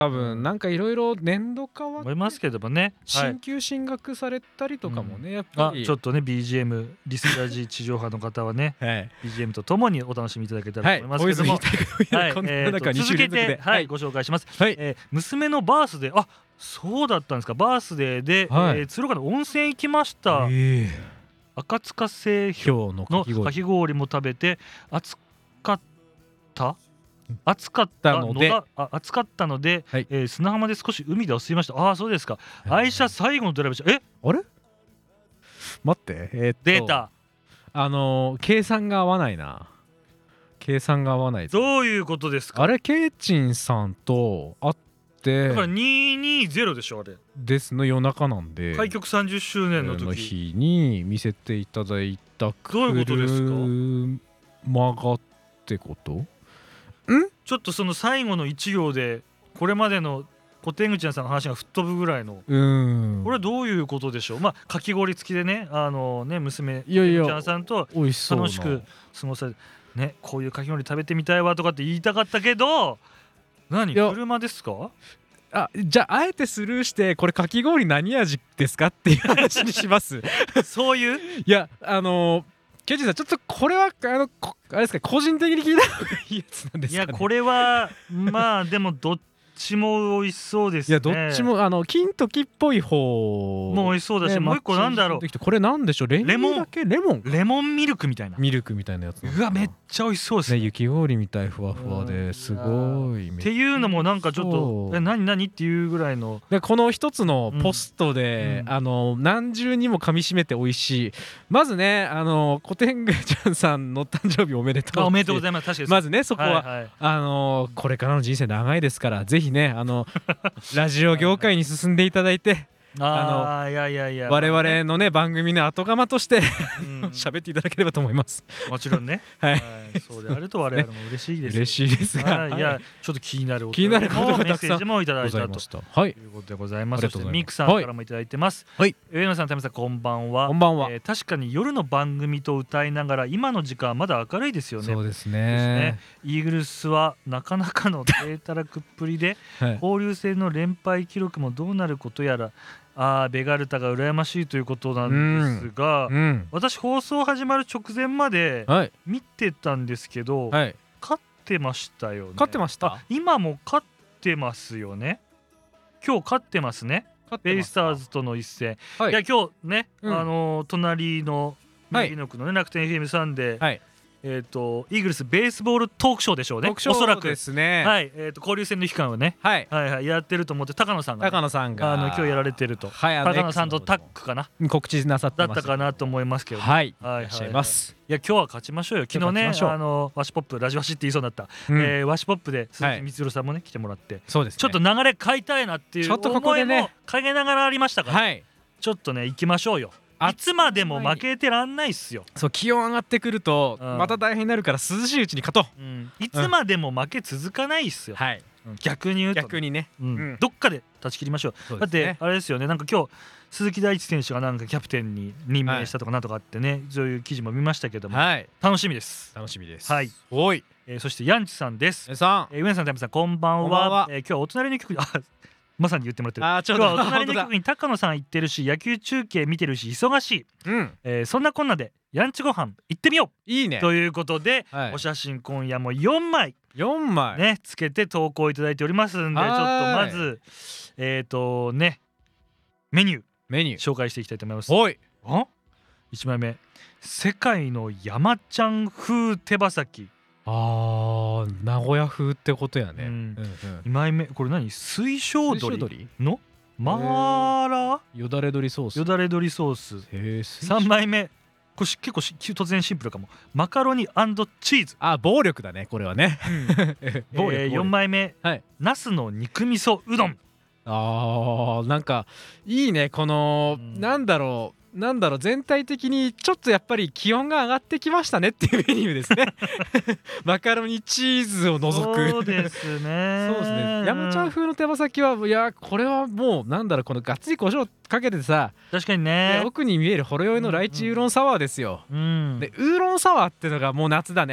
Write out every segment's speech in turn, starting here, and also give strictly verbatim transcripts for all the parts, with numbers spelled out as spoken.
多分なんかいろいろ年度変わって思いますけどもね、 新旧進学されたりとかもね、やっぱりあちょっとね ビージーエム リスラジ地上波の方はね、はい、ビージーエム とともにお楽しみいただけたらと思いますけども、はいえー、続けて、はい、ご紹介します、はいえー、娘のバースデー、あそうだったんですか、バースデーで、はいえー、鶴岡の温泉行きました、えー、赤塚製氷のかき氷も食べて暑かった暑かったのであ暑かったので、はいえー、砂浜で少し海で遊びました。ああそうですか。愛車最後のドライブでした。えあれ待って、えー、っとデータあのー、計算が合わないな計算が合わない。 どういうことですか。 あれケイチンさんと会ってだからにひゃくにじゅうでしょあれですの夜中なんで開局さんじゅっしゅうねんの時の日に見せていただいたどういうことですか。 曲がってことんちょっとその最後の一行でこれまでの小手口さんの話が吹っ飛ぶぐらいのうんこれはどういうことでしょう。まあかき氷付きでねあのね娘いやいやちゃんさんと楽しく過ごされねこういうかき氷食べてみたいわとかって言いたかったけど何車ですか。 あじゃああえてスルーしてこれかき氷何味ですかっていう話にしますそういういやあのーケイチンさんちょっとこれはあのあれですか個人的に聞いた方がいいやつなんですかね。 いやこれはまあでもどっちも美味しそうですね。 いやどっちもあの金時っぽい方もう美味しそうだし、ね、もう一個なんだろうこれなんでしょうレモンだけレモンレモンミルクみたいなミルクみたいなやつうわめっちゃ美味しそうですね。 ね雪氷みたいふわふわですごいっていうのもなんかちょっとえ何何っていうぐらいのでこの一つのポストで、うん、あの何重にも噛み締めて美味しいまずねあのコテングちゃんさんの誕生日おめでとうおめでとうございます。確かにまずねそこは、はいはい、あのこれからの人生長いですからぜひねあのラジオ業界に進んでいただいてあのいやいやいや我々のね番組の後釜として喋っていただければと思います。 もちろんねはい、そうであると我々も嬉しいです、 ね、嬉しいですが、 いやちょっと気になる気になることがメッセージもいただいたということでございます。そしてミクさんからもいただいてます。はい、上野さん、タミさんこんばんは。 こんばんは。 えー、確かに夜の番組と歌いながら今の時間はまだ明るいですよね。 そうですね。 イーグルスはなかなかの低たらくっぷりで、はい、交流戦の連敗記録もどうなることやらあベガルタが羨ましいということなんですが、うんうん、私放送始まる直前まで見てたんですけど、はい、勝ってましたよね。 勝ってました。 今も勝ってますよね。今日勝ってますね。ベイスターズとの一戦、はい、いや今日ね、うん、あの隣の右の区の、ね、楽天 エフエム さんで、はい、えーとイーグルスベースボールトークショーでしょうね。 おそらくですね。 はい、えーと交流戦の期間をね、はい、はいはいやってると思って高野さんが、ね、 高野さんがあの今日やられてると、はい、高野さんとタッグかな告知なさってまだったかなと思いますけど、 はい、はい、いらっしゃいます。 いや今日は勝ちましょうよ。昨日ねあのワシポップラジワシって言いそうになった、うん、えー、ワシポップで鈴木光弘さんもね来てもらって、そうですね、ちょっと流れ変えたいなっていう思いも陰ながらありましたから、はい、ちょっとね行きましょうよ。いつまでも負けてらんないっすよ。 そう気温上がってくるとまた大変になるから涼しいうちに勝とう、 うん、いつまでも負け続かないっすよ、はい、逆に言うと、ね、 逆にね、 うんうん、どっかで断ち切りましょう。う、ね、だってあれですよね、なんか今日鈴木大地選手がなんかキャプテンに任命したとかなんとかあってね、はい、そういう記事も見ましたけども、はい、楽しみです。 楽しみです。 はい、 おい、 えー、そしてヤンチさんです。 さん、 えー、上野さん、タイムさん、こんばんは。えー、今日はお隣の曲あまさに言ってもらってる。あちょうど今日はお隣の曲に高野さん行ってるし野球中継見てるし忙しい、うんえー、そんなこんなでヤンチご飯行ってみよう。 いいね。 ということで、はい、お写真今夜もよんまいよんまいねつけて投稿いただいておりますんで、ちょっとまずえっ、ー、とねメニューメニュー紹介していきたいと思います。 おいあいちまいめ、世界の山ちゃん風手羽先。 あー名古屋風ってことやね。うんうんうん、 にまいめこれ何、水晶鶏のマーラーよだれ鶏ソースよだれ鶏ソース。さんまいめこれ結構突然シンプルかも、マカロニ&チーズ。 あ暴力だねこれはね、うん暴力、えー、よんまいめ、はい、ナスの肉味噌うどん。 あーなんかいいねこの、うん、なんだろうなんだろう全体的にちょっとやっぱり気温が上がってきましたねっていうメニューですねマカロニチーズを除くそうですねそうですね。山ちゃん風の手羽先はいやこれはもうなんだろうこのガッツリ胡椒かけてさ、 確かにね奥に見えるほろ酔いのライチウーロンサワーですよ、うんうん、でウーロンサワーってのがもう夏だね。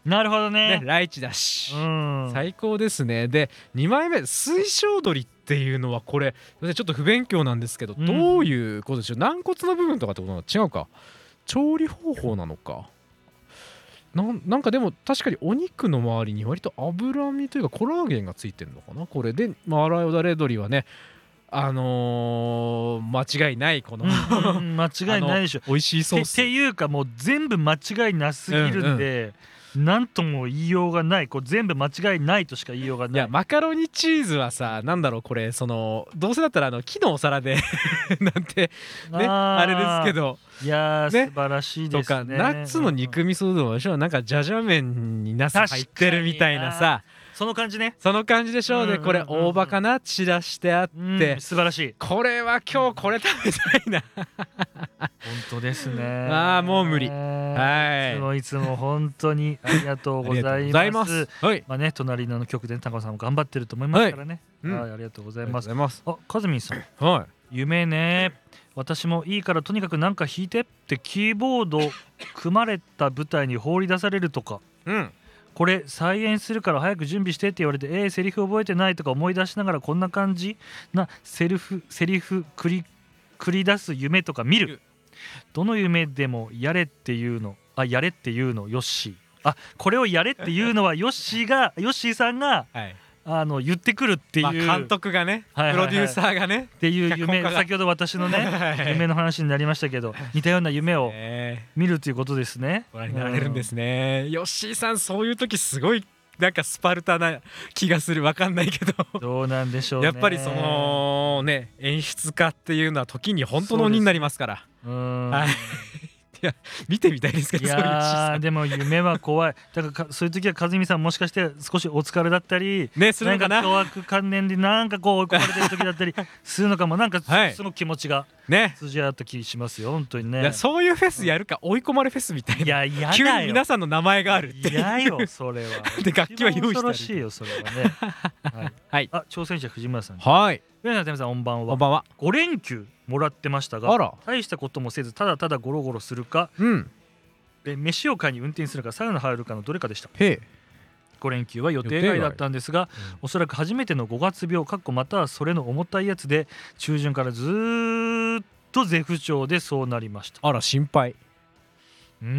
なるほど ね, ねライチだし、 うん、 最高ですね。でにまいめ水晶鳥っていうのはこれちょっと不勉強なんですけど、うん、どういうことでしょう。軟骨の部分とかってことなの？違うか、調理方法なのかな。なんかでも確かにお肉の周りに割と脂身というかコラーゲンがついてるのかなこれで。マーライオダレ鶏はねあのー、間違いないこの、 うん、間違いないでしょ美味しいソースっていうかもう全部間違いなすぎるんで、うんうん、なんとも言いようがない。こう全部間違いないとしか言いようがない。いやマカロニチーズはさ、なんだろうこれそのどうせだったらあの木のお皿でなんてね あ, あれですけど、 いやー、ね、素晴らしいですね。 とかナッツの肉味噌うどんでしょ、なんかじゃじゃ麺にナス入ってるみたいなさ、 その感じね。 その感じでしょう。でこれ大葉かな散らしてあって、 うん、素晴らしい。 これは今日これ食べたいな本当ですね。 ああもう無理。はい。 いつもいつも本当にありがとうございます。 はい。 まあね、隣の局で高尾さんも頑張ってると思いますからね。はい、うん、ありがとうございます。あ、かずみんさん。 はい。 夢ね。私もいいからとにかくなんか弾いてってキーボード組まれた舞台に放り出されるとか。 うん。 これ再演するから早く準備してって言われて、えー、セリフ覚えてないとか思い出しながらこんな感じなセリフセリフ繰り繰り出す夢とか見る。どの夢でもやれっていうのあやれっていうのヨッシー、あこれをやれっていうのはヨッシーがヨッシーさんが、はい、あの言ってくるっていう、 まあ、監督がね、はいはいはい、プロデューサーがねっていう夢、先ほど私のね夢の話になりましたけど、似たような夢を見るということですね。 ご覧になられるんですね、うん、ヨッシーさんそういう時すごいなんかスパルタな気がする。わかんないけどどうなんでしょうね。 やっぱりそのね演出家っていうのは時に本当の鬼になりますから。 うーん、 はいいや見てみたいですけど。 いやでも夢は怖い。だからかそういう時は和美さんもしかして少しお疲れだったりねするのかな、 凶悪観念でなんかこう追い込まれてる時だったりするのかも。なんかその気持ちが通じ合った気しますよ本当にね。 いやそういうフェスやるか、追い込まれフェスみたいな。 いやいや急に皆さんの名前があるっていやよそれはで楽器は用意してある。 恐ろしいよそれはねはい、はい、あ挑戦者藤村さん、 はい上野さんこんばんは。 こんばんは。 ご連休もらってましたが、 あら大したこともせずただただゴロゴロするか、 うんで飯を買いに運転するかサウナ入るかのどれかでした。 へえ。 ご連休は予定外だったんですが、うん、おそらく初めてのごがつ病かっこまたはそれの重たいやつで中旬からずーっと絶不調でそうなりました。 あら心配。 うーん、うん、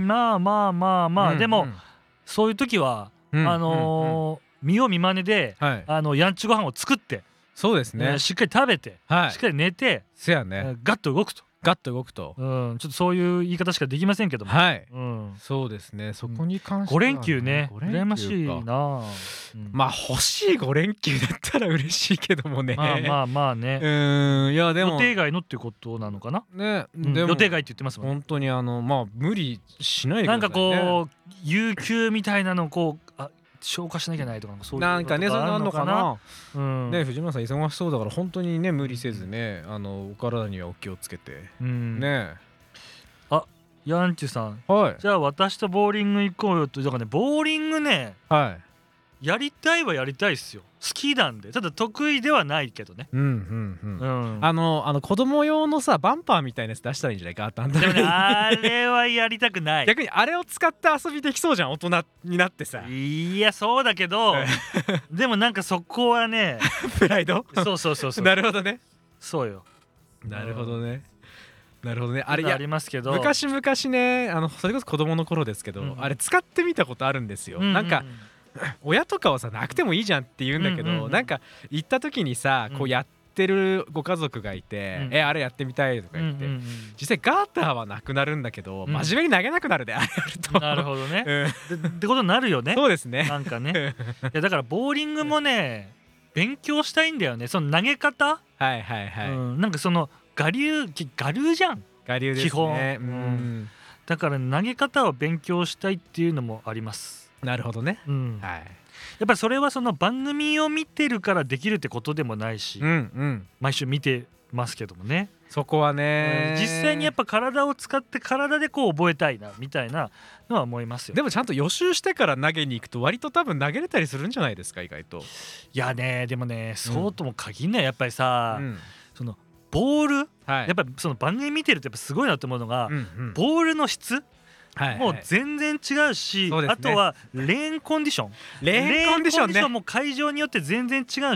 まあまあまあまあ、うん、でも、うん、そういう時は、うん、あのーうん、見よう見まねで、はい、あのやんちご飯を作ってそうですね、 えー、しっかり食べて、はい、しっかり寝てせやね、 えー、ガッと動くとガッと動くと、 うん、ちょっとそういう言い方しかできませんけども、 はい、 うん、 そうですね。そこに関しては、ね、 ご連休ね羨ましいな、うん、 まあ欲しいご連休だったら嬉しいけどもね。 まあまあまあね、 うん、いやでも予定外のっていうことなのかなね、 うん、でも予定外って言ってますもんね。 本当にあのまあ無理しないでくださいね。 なんかこう有給みたいなのをこうあ消化しなきゃないとかそういうなんかねそんなのかな、 うん、 ね藤村さん忙しそうだから本当にね無理せずねあのお体にはお気をつけて、うん、ね。 あヤンチュさん、 はい、 じゃあ私とボーリング行こうよと。だからねボーリングね、 はい、 やりたいはやりたいっすよ。好きなんで。ただ得意ではないけどね。 うんうんうん、うん、あのあの子供用のさバンパーみたいなやつ出したらいいんじゃないかあったんだ。 でもねあれはやりたくない逆にあれを使って遊びできそうじゃん大人になってさ。 いやそうだけどでもなんかそこはねプライドそうそうそうそうなるほどね。 そうよ。 なるほどねなるほどね。 あれありますけど昔々ねあのそれこそ子供の頃ですけど、うん、あれ使ってみたことあるんですよ、うんうん、なんか親とかはさなくてもいいじゃんって言うんだけど、うんうんうん、なんか行った時にさこうやってるご家族がいて、うん、えあれやってみたいとか言って、うんうんうん、実際ガーターはなくなるんだけど、うん、真面目に投げなくなるであれやると。 なるほどね、うん、ってことになるよね。 そうですねなんかねいやだからボーリングもね勉強したいんだよね。その投げ方はいはいはい、うん、 なんかその我流我流じゃん我流ですね基本、うん、 だから投げ方を勉強したいっていうのもあります。 なるほどね、 うんはい、 やっぱりそれはその番組を見てるからできるってことでもないし、 うんうん、 毎週見てますけどもね。 そこはね、 うん、実際にやっぱ体を使って体でこう覚えたいなみたいなのは思いますよ。 でもちゃんと予習してから投げに行くと割と多分投げれたりするんじゃないですか意外と。 いやねでもねそうとも限んない。やっぱりさ、うん、そのボール、はい、やっぱりその番組見てるとやっぱすごいなと思うのが、うんうん、ボールの質もう全然違うし、あとはレーンコンディションレーンコンディションね、 も会場によって全然違う